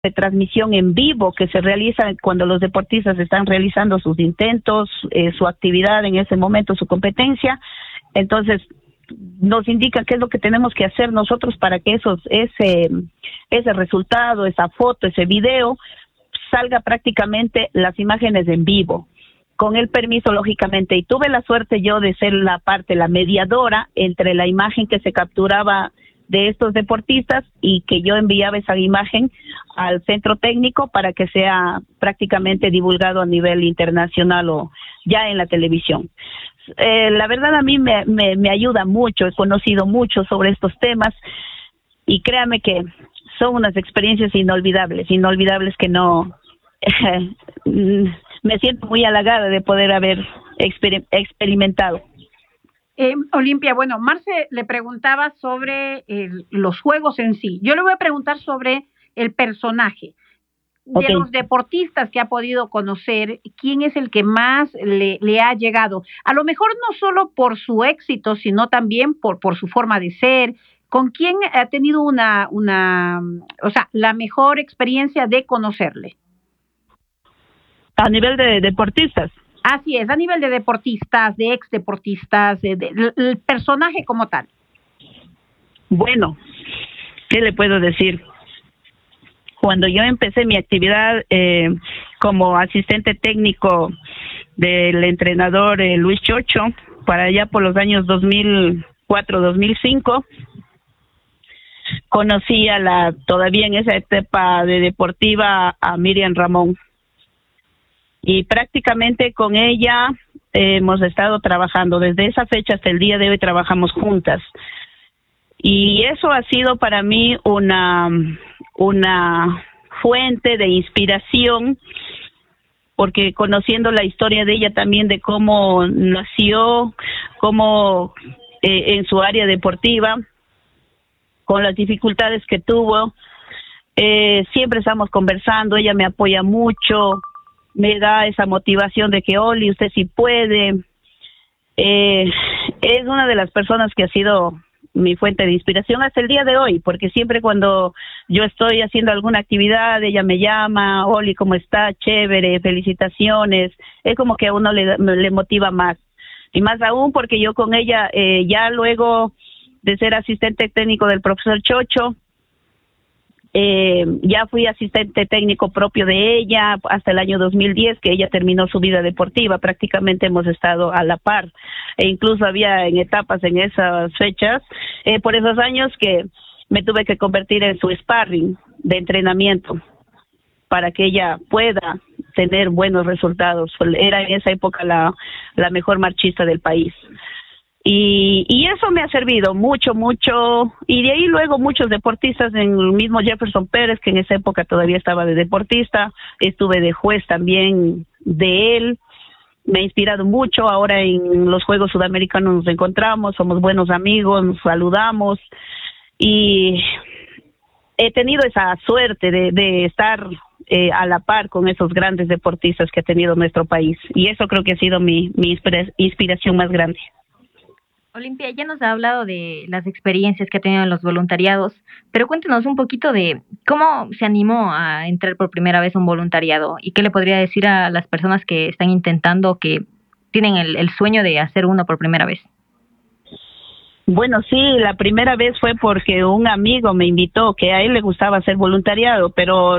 de transmisión en vivo que se realiza cuando los deportistas están realizando sus intentos, su actividad en ese momento, su competencia. Entonces, nos indica qué es lo que tenemos que hacer nosotros para que ese resultado, esa foto, ese video, salga prácticamente las imágenes en vivo, con el permiso, lógicamente. Y tuve la suerte yo de ser la mediadora entre la imagen que se capturaba de estos deportistas y que yo enviaba esa imagen al centro técnico para que sea prácticamente divulgado a nivel internacional o ya en la televisión. La verdad a mí me ayuda mucho, he conocido mucho sobre estos temas y créame que son unas experiencias inolvidables que no me siento muy halagada de poder haber experimentado. Olimpia, bueno, Marce le preguntaba sobre los juegos en sí. Yo le voy a preguntar sobre el personaje. De los deportistas que ha podido conocer, ¿quién es el que más le ha llegado? A lo mejor no solo por su éxito, sino también por su forma de ser. ¿Con quién ha tenido la mejor experiencia de conocerle? A nivel de deportistas. Así es, a nivel de deportistas, de ex deportistas, el personaje como tal. Bueno, ¿qué le puedo decir? Cuando yo empecé mi actividad como asistente técnico del entrenador Luis Chocho, para allá por los años 2004-2005, conocí todavía en esa etapa de deportiva a Miriam Ramón. Y prácticamente con ella hemos estado trabajando. Desde esa fecha hasta el día de hoy trabajamos juntas. Y eso ha sido para mí una fuente de inspiración, porque conociendo la historia de ella también, de cómo nació, cómo en su área deportiva, con las dificultades que tuvo, siempre estamos conversando, ella me apoya mucho, me da esa motivación de que Oli, usted sí puede. Es una de las personas que ha sido mi fuente de inspiración hasta el día de hoy, porque siempre cuando yo estoy haciendo alguna actividad, ella me llama, Oli, ¿cómo está? Chévere, felicitaciones. Es como que a uno le motiva más. Y más aún porque yo con ella, ya luego de ser asistente técnico del profesor Chocho, ya fui asistente técnico propio de ella hasta el año 2010, que ella terminó su vida deportiva. Prácticamente hemos estado a la par, e incluso había en etapas en esas fechas, por esos años, que me tuve que convertir en su sparring de entrenamiento para que ella pueda tener buenos resultados. Era en esa época la mejor marchista del país. Y eso me ha servido mucho, y de ahí luego muchos deportistas, en el mismo Jefferson Pérez, que en esa época todavía estaba de deportista, estuve de juez también de él, me ha inspirado mucho. Ahora en los Juegos Sudamericanos nos encontramos, somos buenos amigos, nos saludamos, y he tenido esa suerte de estar a la par con esos grandes deportistas que ha tenido nuestro país, y eso creo que ha sido mi inspiración más grande. Olimpia, ya nos ha hablado de las experiencias que ha tenido en los voluntariados, pero cuéntenos un poquito de cómo se animó a entrar por primera vez a un voluntariado y qué le podría decir a las personas que están intentando, que tienen el sueño de hacer uno por primera vez. Bueno, sí, la primera vez fue porque un amigo me invitó, que a él le gustaba hacer voluntariado, pero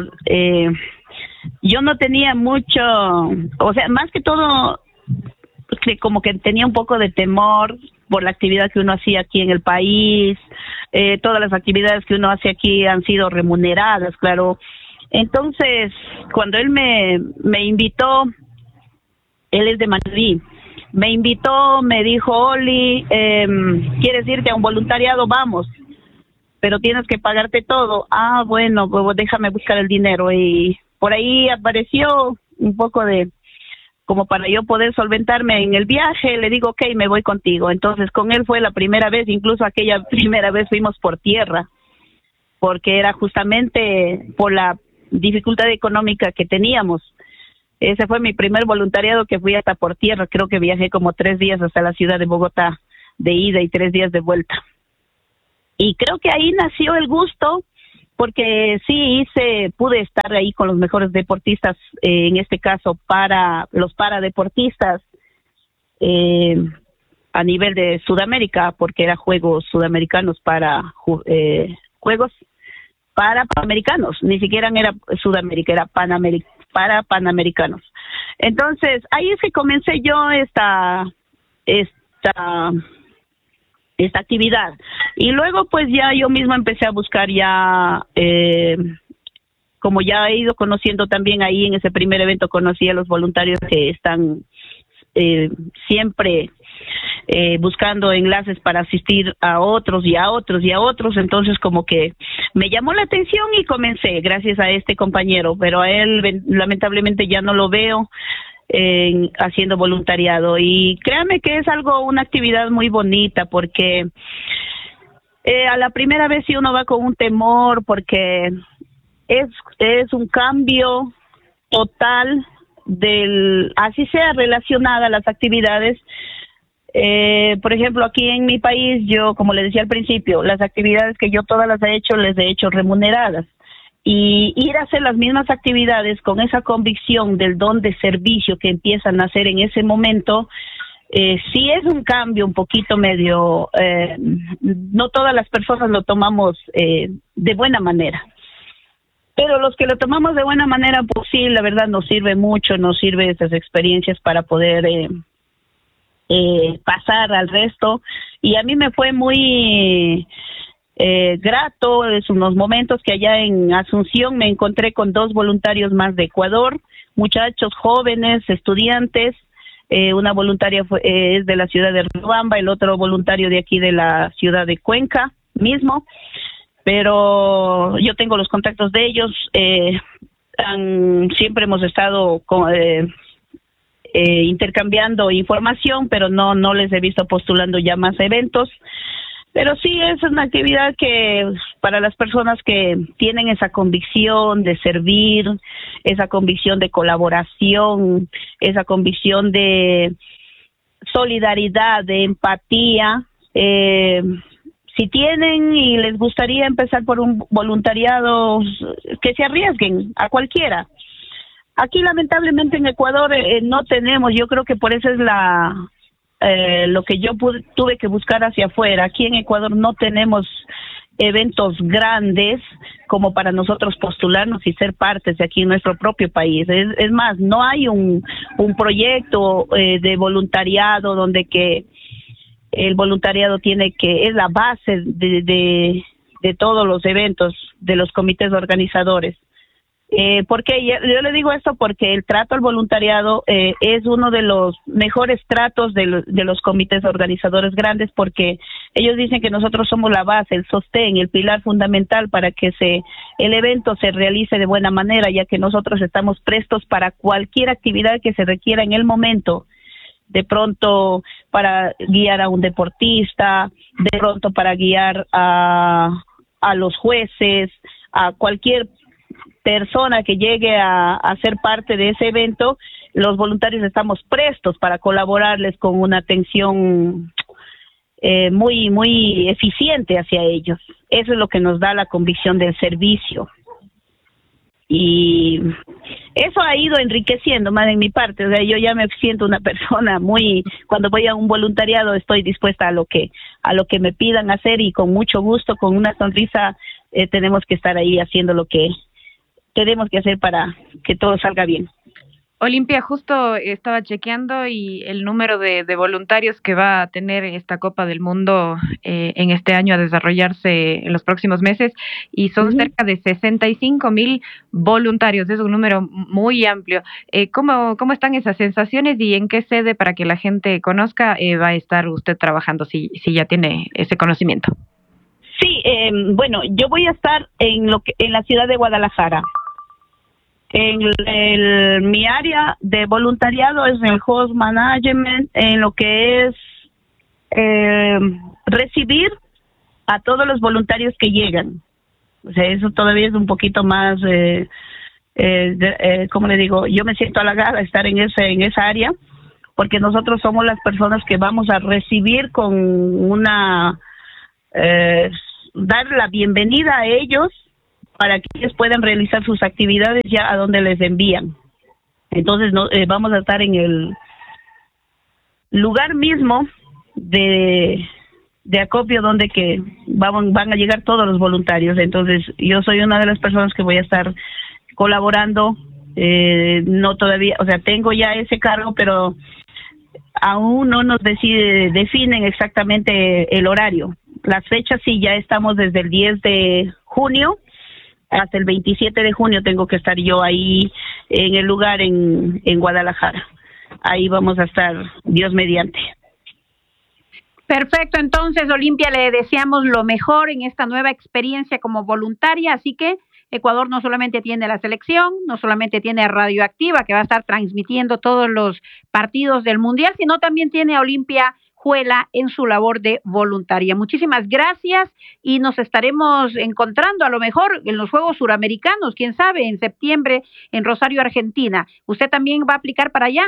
yo no tenía mucho, o sea, más que todo, que como que tenía un poco de temor por la actividad que uno hacía aquí en el país. Todas las actividades que uno hace aquí han sido remuneradas, claro. Entonces, cuando él me invitó, él es de Manabí, me invitó, me dijo, Oli, ¿quieres irte a un voluntariado? Vamos, pero tienes que pagarte todo. Ah, bueno, pues déjame buscar el dinero. Y por ahí apareció un poco de, como para yo poder solventarme en el viaje. Le digo, ok, me voy contigo. Entonces con él fue la primera vez, incluso aquella primera vez fuimos por tierra, porque era justamente por la dificultad económica que teníamos. Ese fue mi primer voluntariado, que fui hasta por tierra. Creo que viajé como 3 días hasta la ciudad de Bogotá de ida y 3 días de vuelta. Y creo que ahí nació el gusto, porque sí pude estar ahí con los mejores deportistas, en este caso para los paradeportistas, a nivel de Sudamérica, porque era Juegos Sudamericanos Juegos para Panamericanos, ni siquiera era Sudamérica, era para Panamericanos. Entonces, ahí es que comencé yo esta actividad. Y luego pues ya yo misma empecé a buscar ya, como ya he ido conociendo también ahí en ese primer evento, conocí a los voluntarios que están siempre buscando enlaces para asistir a otros y a otros y a otros. Entonces como que me llamó la atención y comencé gracias a este compañero, pero a él lamentablemente ya no lo veo haciendo voluntariado. Y créanme que es una actividad muy bonita, porque a la primera vez sí uno va con un temor, porque es un cambio total así sea relacionada a las actividades. Por ejemplo, aquí en mi país, yo, como le decía al principio, las actividades que yo todas las les he hecho remuneradas. Y ir a hacer las mismas actividades con esa convicción del don de servicio que empiezan a hacer en ese momento, sí es un cambio un poquito medio, no todas las personas lo tomamos de buena manera. Pero los que lo tomamos de buena manera, pues sí, la verdad nos sirve mucho, nos sirve esas experiencias para poder pasar al resto. Y a mí me fue muy grato, es unos momentos que allá en Asunción me encontré con 2 voluntarios más de Ecuador, muchachos jóvenes, estudiantes. Una voluntaria es de la ciudad de Riobamba, el otro voluntario de aquí de la ciudad de Cuenca mismo, pero yo tengo los contactos de ellos. Siempre hemos estado intercambiando información, pero no les he visto postulando ya más eventos. Pero sí es una actividad que para las personas que tienen esa convicción de servir, esa convicción de colaboración, esa convicción de solidaridad, de empatía, si tienen y les gustaría empezar por un voluntariado, que se arriesguen a cualquiera. Aquí lamentablemente en Ecuador no tenemos, yo creo que por eso es lo que yo tuve que buscar hacia afuera. Aquí en Ecuador no tenemos eventos grandes como para nosotros postularnos y ser partes de aquí en nuestro propio país. Es más, no hay un proyecto de voluntariado donde que el voluntariado es la base de todos los eventos de los comités organizadores. Porque yo le digo esto porque el trato al voluntariado es uno de los mejores tratos de los comités organizadores grandes, porque ellos dicen que nosotros somos la base, el sostén, el pilar fundamental para que el evento se realice de buena manera, ya que nosotros estamos prestos para cualquier actividad que se requiera en el momento. De pronto para guiar a un deportista, de pronto para guiar a los jueces, a cualquier persona que llegue a ser parte de ese evento. Los voluntarios estamos prestos para colaborarles con una atención muy, muy eficiente hacia ellos. Eso es lo que nos da la convicción del servicio. Y eso ha ido enriqueciendo más en mi parte. O sea, yo ya me siento una persona cuando voy a un voluntariado estoy dispuesta a lo que me pidan hacer, y con mucho gusto, con una sonrisa, tenemos que estar ahí haciendo lo que tenemos que hacer para que todo salga bien. Olimpia, justo estaba chequeando y el número de voluntarios que va a tener esta Copa del Mundo en este año a desarrollarse en los próximos meses, y son cerca de 65,000 voluntarios. Es un número muy amplio. ¿Cómo están esas sensaciones y en qué sede, para que la gente conozca, va a estar usted trabajando, si ya tiene ese conocimiento? Sí, bueno, yo voy a estar en la ciudad de Guadalajara. Mi área de voluntariado es en el host management, en lo que es recibir a todos los voluntarios que llegan. O sea, eso todavía es un poquito más, ¿cómo le digo? Yo me siento halagada de estar en esa área, porque nosotros somos las personas que vamos a recibir con dar la bienvenida a ellos para que ellos puedan realizar sus actividades ya a donde les envían. Entonces vamos a estar en el lugar mismo de acopio donde que van a llegar todos los voluntarios. Entonces yo soy una de las personas que voy a estar colaborando, no todavía, o sea, tengo ya ese cargo, pero aún no nos definen exactamente el horario. Las fechas sí, ya estamos desde el 10 de junio hasta el 27 de junio tengo que estar yo ahí en el lugar en Guadalajara. Ahí vamos a estar, Dios mediante. Perfecto, entonces Olimpia, le deseamos lo mejor en esta nueva experiencia como voluntaria, así que Ecuador no solamente tiene la selección, no solamente tiene Radioactiva, que va a estar transmitiendo todos los partidos del Mundial, sino también tiene a Olimpia Juela en su labor de voluntaria. Muchísimas gracias y nos estaremos encontrando a lo mejor en los Juegos Suramericanos, quién sabe, en septiembre en Rosario, Argentina. ¿Usted también va a aplicar para allá?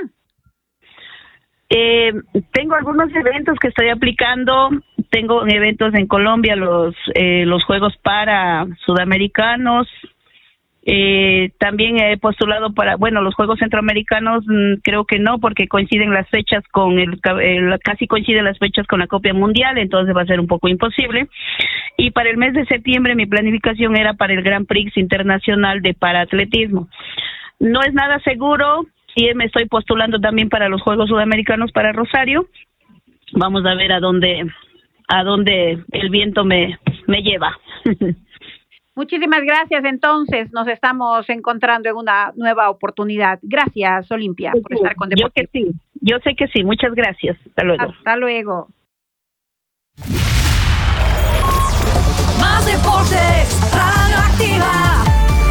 Tengo algunos eventos que estoy aplicando. Tengo eventos en Colombia, los Juegos para Sudamericanos. También he postulado para, los Juegos Centroamericanos, creo que no, porque coinciden las fechas casi coinciden las fechas con la Copa Mundial, entonces va a ser un poco imposible. Y para el mes de septiembre mi planificación era para el Grand Prix Internacional de Paraatletismo. No es nada seguro. Sí, me estoy postulando también para los Juegos Sudamericanos para Rosario. Vamos a ver a dónde el viento me lleva. Muchísimas gracias, entonces nos estamos encontrando en una nueva oportunidad. Gracias, Olimpia, por estar con Deportivo. Yo sé que sí, muchas gracias. Hasta luego. Hasta luego. Más deportes, Radioactiva.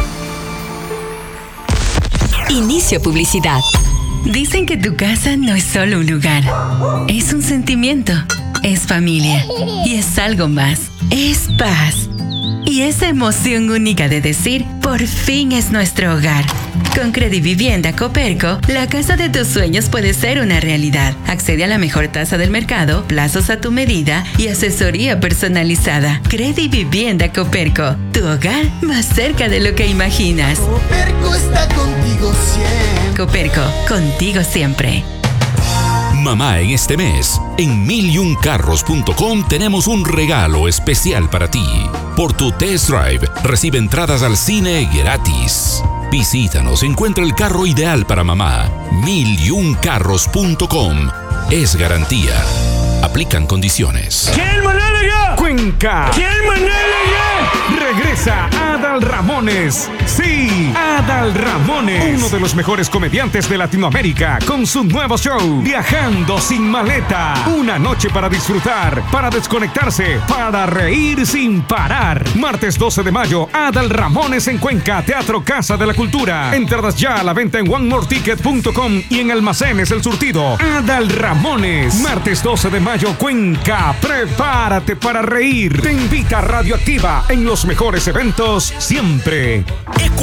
Inicio publicidad. Dicen que tu casa no es solo un lugar, es un sentimiento, es familia y es algo más, es paz. Y esa emoción única de decir, por fin es nuestro hogar. Con Credivivienda Coperco, la casa de tus sueños puede ser una realidad. Accede a la mejor tasa del mercado, plazos a tu medida y asesoría personalizada. Credivivienda Coperco, tu hogar más cerca de lo que imaginas. Coperco está contigo siempre. Coperco, contigo siempre. Mamá, en este mes, en 1001carros.com tenemos un regalo especial para ti. Por tu test drive, recibe entradas al cine gratis. Visítanos, encuentra el carro ideal para mamá. 1001carros.com. Es garantía. Aplican condiciones. ¿Quién Manálega? Cuenca. ¿Quién Manálega? Regresa Adal Ramones. Sí, Adal Ramones, uno de los mejores comediantes de Latinoamérica, con su nuevo show, Viajando sin maleta. Una noche para disfrutar, para desconectarse, para reír sin parar. Martes 12 de mayo, Adal Ramones en Cuenca, Teatro Casa de la Cultura. Entradas ya a la venta en onemoreticket.com y en Almacenes El Surtido. Adal Ramones, martes 12 de mayo, Cuenca. Prepárate para reír. Te invita Radioactiva en los mejores eventos siempre.